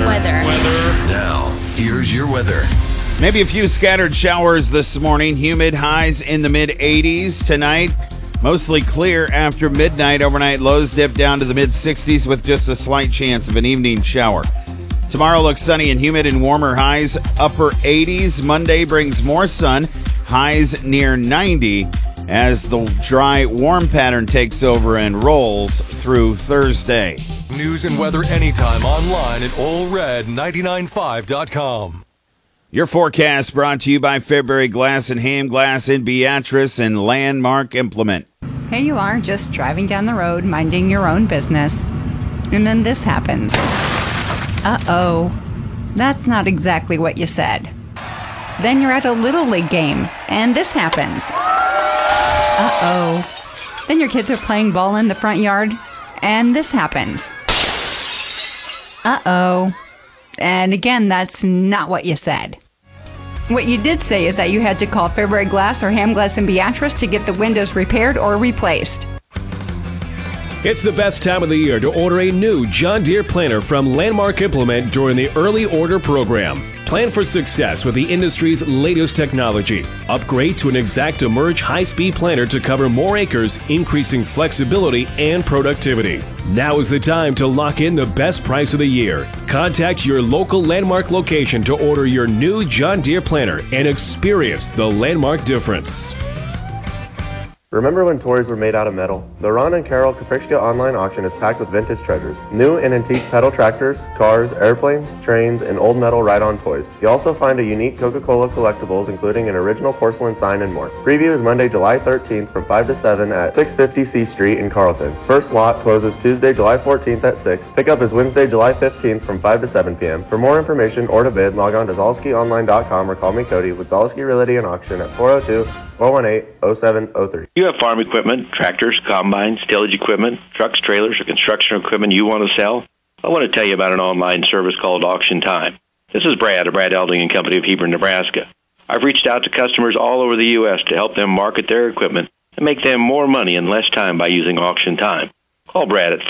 Weather. Now, here's your weather. Maybe a few scattered showers this morning. Humid, highs in the mid-80s tonight. Mostly clear after midnight. Overnight lows dip down to the mid-60s with just a slight chance of an evening shower. Tomorrow looks sunny and humid and warmer, highs upper 80s. Monday brings more sun, highs near 90 as the dry, warm pattern takes over and rolls through Thursday. News and weather anytime online at allred995.com. Your forecast brought to you by Fairbury Glass and Ham Glass in Beatrice and Landmark Implement. Here you are, just driving down the road, minding your own business. And then this happens. Uh-oh. That's not exactly what you said. Then you're at a Little League game, and this happens. Uh-oh. Then your kids are playing ball in the front yard, and this happens. Uh-oh. And again, that's not what you said. What you did say is that you had to call Fairbury Glass or Ham Glass in Beatrice to get the windows repaired or replaced. It's the best time of the year to order a new John Deere planter from Landmark Implement during the early order program. Plan for success with the industry's latest technology. Upgrade to an Exact Emerge high-speed planter to cover more acres, increasing flexibility and productivity. Now is the time to lock in the best price of the year. Contact your local Landmark location to order your new John Deere planter and experience the Landmark difference. Remember when toys were made out of metal? The Ron and Carol Capriccia online auction is packed with vintage treasures. New and antique pedal tractors, cars, airplanes, trains, and old metal ride-on toys. You also find a unique Coca-Cola collectibles, including an original porcelain sign and more. Preview is Monday, July 13th from 5 to 7 at 650 C Street in Carlton. First lot closes Tuesday, July 14th at 6. Pickup is Wednesday, July 15th from 5 to 7 p.m. For more information or to bid, log on to ZaleskyOnline.com or call me Cody with Zalesky Realty and Auction at 402-418-0703. You have farm equipment, tractors, combines, tillage equipment, trucks, trailers, or construction equipment you want to sell? I want to tell you about an online service called Auction Time. This is Brad of Brad Elding and Company of Hebron, Nebraska. I've reached out to customers all over the U.S. to help them market their equipment and make them more money in less time by using Auction Time. Call Brad at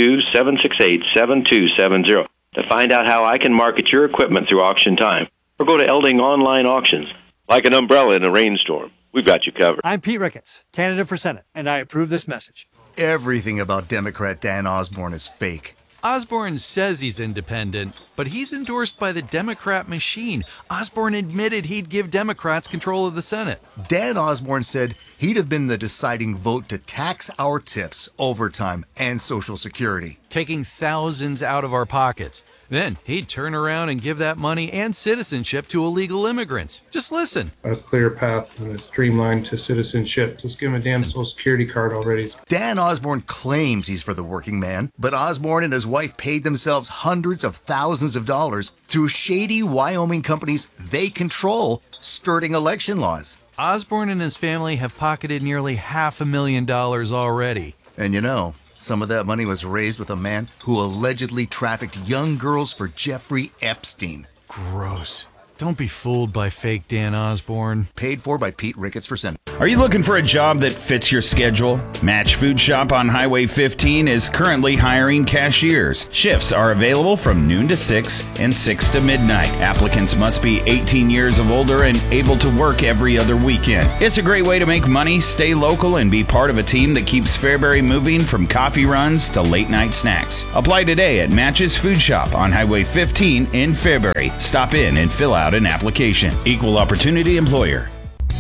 402-768-7270 to find out how I can market your equipment through Auction Time. Or go to Elding Online Auctions. Like an umbrella in a rainstorm, we've got you covered. I'm Pete Ricketts, candidate for Senate, and I approve this message. Everything about Democrat Dan Osborne is fake. Osborne says he's independent, but he's endorsed by the Democrat machine. Osborne admitted he'd give Democrats control of the Senate. Dan Osborne said he'd have been the deciding vote to tax our tips, overtime, and Social Security. Taking thousands out of our pockets. Then he'd turn around and give that money and citizenship to illegal immigrants. Just listen. A clear path and a streamline to citizenship. Just give him a damn Social Security card already. Dan Osborne claims he's for the working man, but Osborne and his wife paid themselves hundreds of thousands of dollars through shady Wyoming companies they control, skirting election laws. Osborne and his family have pocketed nearly $500,000 already. And you know, some of that money was raised with a man who allegedly trafficked young girls for Jeffrey Epstein. Gross. Don't be fooled by fake Dan Osborne. Paid for by Pete Ricketts for Senate. Are you looking for a job that fits your schedule? Match Food Shop on Highway 15 is currently hiring cashiers. Shifts are available from noon to 6 and 6 to midnight. Applicants must be 18 years of older and able to work every other weekend. It's a great way to make money, stay local, and be part of a team that keeps Fairbury moving from coffee runs to late night snacks. Apply today at Match's Food Shop on Highway 15 in Fairbury. Stop in and fill out an application. Equal opportunity employer.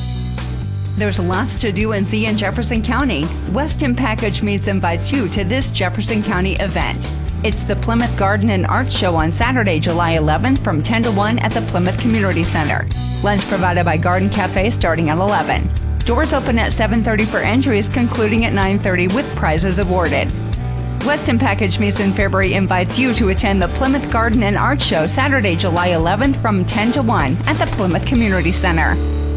There's lots to do and see in Jefferson County. Weston Package Meats invites you to this Jefferson County event. It's the Plymouth Garden and Art Show on Saturday, July 11th from 10 to 1 at the Plymouth Community Center. Lunch provided by Garden Cafe starting at 11. Doors open at 7:30 for entries, concluding at 9:30 with prizes awarded. Weston Package Meats in Fairbury invites you to attend the Plymouth Garden and Art Show Saturday, July 11th from 10 to 1 at the Plymouth Community Center.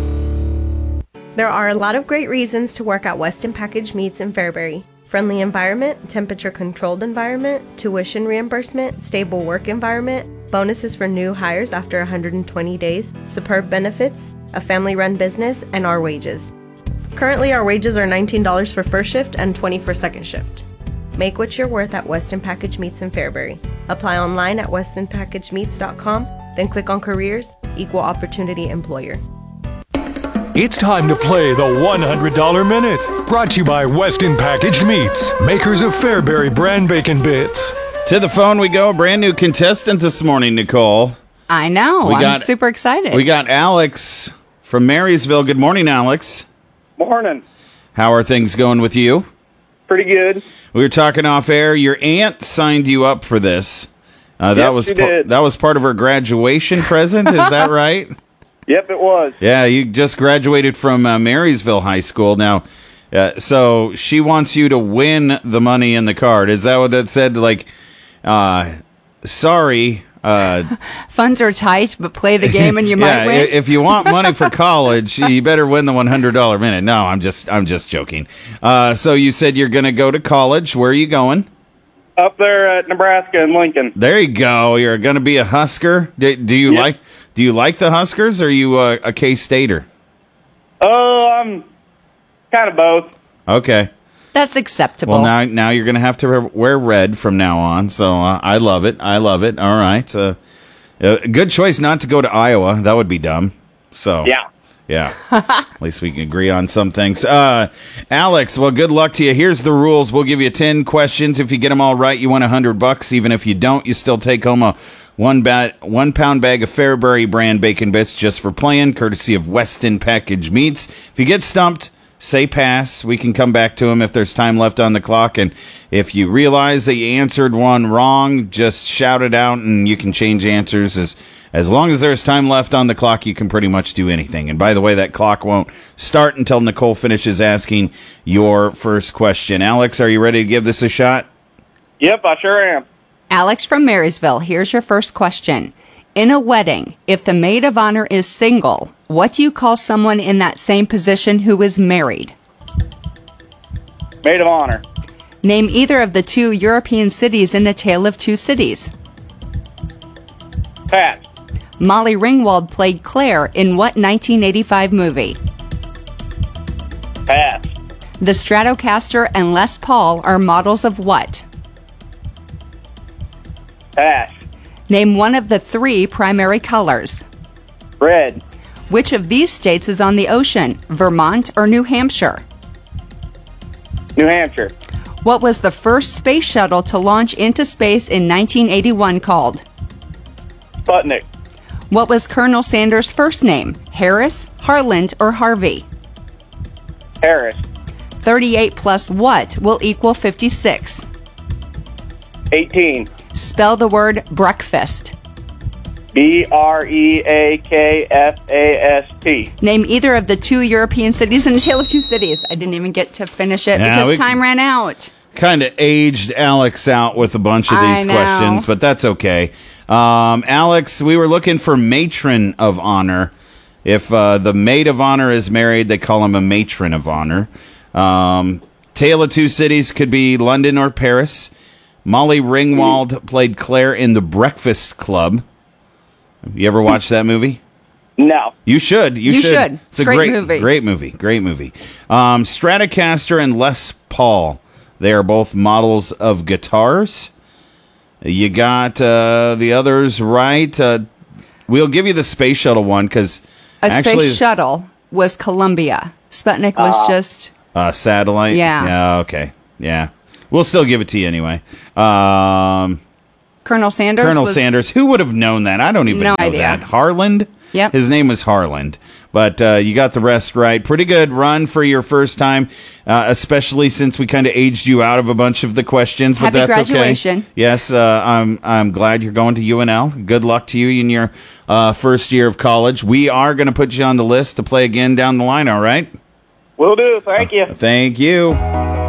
There are a lot of great reasons to work at Weston Package Meats in Fairbury. Friendly environment, temperature-controlled environment, tuition reimbursement, stable work environment, bonuses for new hires after 120 days, superb benefits, a family-run business, and our wages. Currently, our wages are $19 for first shift and $20 for second shift. Make what you're worth at Weston Package Meats in Fairbury. Apply online at westonpackagemeats.com, then click on Careers, Equal Opportunity Employer. It's time to play the $100 Minute. Brought to you by Weston Packaged Meats, makers of Fairbury brand bacon bits. To the phone we go. Brand new contestant this morning, Nicole. I know. I'm super excited. We got Alex from Marysville. Good morning, Alex. Morning. How are things going with you? Pretty good. We were talking off air. Your aunt signed you up for this. That was part of her graduation present. Is that right? Yep, it was. Yeah, you just graduated from Marysville High School. Now, so she wants you to win the money in the card. Is that what that said? Like, sorry. Funds are tight, but play the game and you might win. If you want money for college, you better win the $100 minute. No, I'm just joking. So you said you're going to go to college. Where are you going? Up there at Nebraska and Lincoln. There you go. You're going to be a Husker. Do you like the Huskers, or are you a K-Stater? Oh, I'm kind of both. Okay. That's acceptable. Well, now you're going to have to wear red from now on, so I love it. I love it. All right. Good choice not to go to Iowa. That would be dumb. So yeah. At least we can agree on some things. Alex, well, good luck to you. Here's the rules. We'll give you 10 questions. If you get them all right, you win $100. Even if you don't, you still take home a 1 pound bag of Fairbury brand bacon bits just for playing, courtesy of Weston Packaged Meats. If you get stumped, say pass. We can come back to him if there's time left on the clock. And if you realize that you answered one wrong, just shout it out and you can change answers. As long as there's time left on the clock, you can pretty much do anything. And by the way, that clock won't start until Nicole finishes asking your first question. Alex, are you ready to give this a shot? Yep, I sure am. Alex from Marysville, here's your first question. In a wedding, if the maid of honor is single, what do you call someone in that same position who is married? Maid of honor. Name either of the 2 European cities in A Tale of Two Cities. Pass. Molly Ringwald played Claire in what 1985 movie? Pass. The Stratocaster and Les Paul are models of what? Pass. Name one of the 3 primary colors. Red. Which of these states is on the ocean, Vermont or New Hampshire? New Hampshire. What was the first space shuttle to launch into space in 1981 called? Sputnik. What was Colonel Sanders' first name, Harris, Harland, or Harvey? Harris. 38 plus what will equal 56? 18. Spell the word breakfast. Breakfast. Name either of the 2 European cities in A Tale of Two Cities. I didn't even get to finish it because time ran out. Kind of aged Alex out with a bunch of these questions, but that's okay. Alex, we were looking for matron of honor. If the maid of honor is married, they call him a matron of honor. Tale of Two Cities could be London or Paris. Molly Ringwald played Claire in The Breakfast Club. You ever watched that movie? No. You should. You should. It's a great movie. Great movie. Stratocaster and Les Paul. They are both models of guitars. You got the others right. We'll give you the space shuttle one because space shuttle was Columbia. Sputnik was just satellite. Yeah. Yeah. Okay. Yeah. We'll still give it to you anyway. Colonel Sanders. Who would have known that? I don't even know that. Harland? Yep. His name was Harland. But you got the rest right. Pretty good run for your first time, especially since we kind of aged you out of a bunch of the questions. But Happy that's graduation. Okay. Yes, I'm glad you're going to UNL. Good luck to you in your first year of college. We are going to put you on the list to play again down the line, all right? Will do. Thank you. Thank you.